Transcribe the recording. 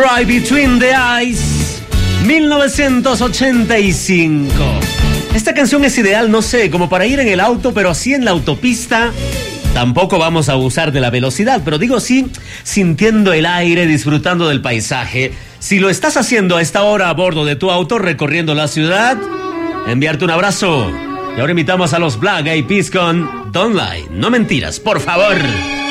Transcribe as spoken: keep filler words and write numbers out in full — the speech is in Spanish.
Right Between the Eyes, mil novecientos ochenta y cinco. Esta canción es ideal, no sé, como para ir en el auto, pero así en la autopista. Tampoco vamos a abusar de la velocidad, pero digo sí, sintiendo el aire, disfrutando del paisaje. Si lo estás haciendo a esta hora a bordo de tu auto, recorriendo la ciudad, enviarte un abrazo. Y ahora invitamos a los Black Eyed Peas con Don't Lie, no mentiras, por favor.